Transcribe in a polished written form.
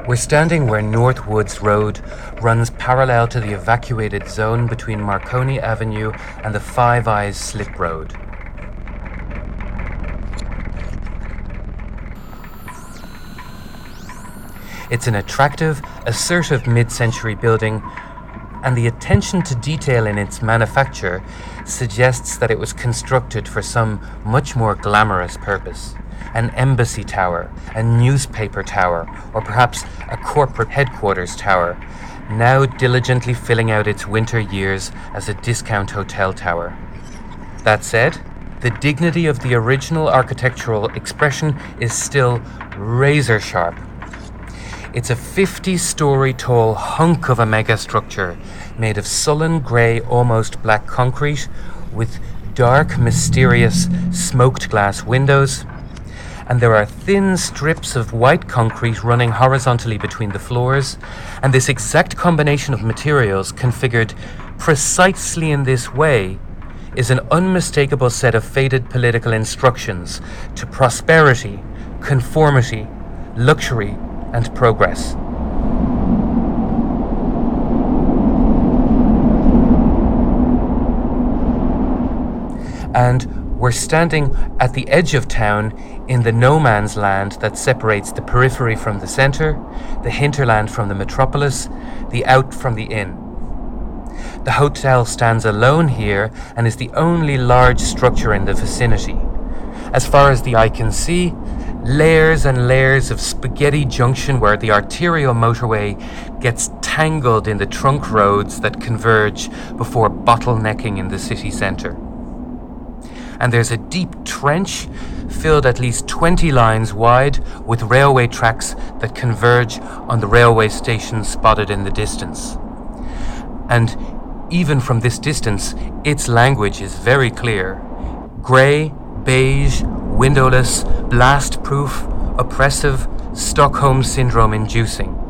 We're standing where North Woods Road runs parallel to the evacuated zone between Marconi Avenue and the Five Eyes Slip Road. It's an attractive, assertive mid-century building, and the attention to detail in its manufacture suggests that it was constructed for some much more glamorous purpose. An embassy tower, a newspaper tower, or perhaps a corporate headquarters tower, now diligently filling out its winter years as a discount hotel tower. That said, the dignity of the original architectural expression is still razor sharp. It's a 50-story tall hunk of a megastructure made of sullen grey, almost black concrete with dark, mysterious, smoked glass windows. And there are thin strips of white concrete running horizontally between the floors, and this exact combination of materials configured precisely in this way is an unmistakable set of faded political instructions to prosperity, conformity, luxury, and progress. And we're standing at the edge of town in the no man's land that separates the periphery from the centre, the hinterland from the metropolis, the out from the in. The hotel stands alone here and is the only large structure in the vicinity. As far as the eye can see, layers and layers of Spaghetti Junction where the arterial motorway gets tangled in the trunk roads that converge before bottlenecking in the city centre. And there's a deep trench filled at least 20 lines wide with railway tracks that converge on the railway station spotted in the distance. And even from this distance, its language is very clear. Grey, beige, windowless, blast-proof, oppressive, Stockholm Syndrome inducing.